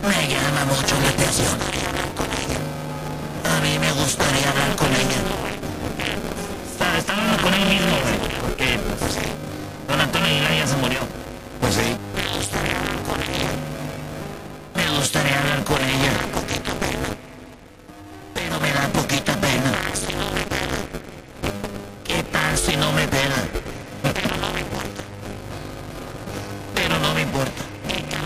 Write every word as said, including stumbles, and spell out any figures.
Me llama mucho la atención. A mí me gustaría hablar con ella. Está, está hablando con él mismo, güey. Porque don Antonio Aguilar ya se murió. Pues sí. Me gustaría hablar con ella. Me gustaría hablar con ella. Pero me da poquita pena. ¿Qué tal si no me pega?